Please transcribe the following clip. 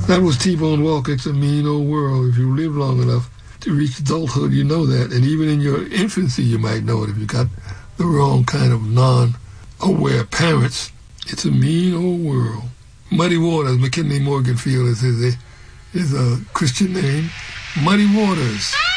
That was T-Bone Walker. It's a mean old world. If you live long enough to reach adulthood, you know that. And even in your infancy, you might know it if you got the wrong kind of non-aware parents. It's a mean old world. Muddy Waters, McKinley Morganfield is a Christian name. Muddy Waters.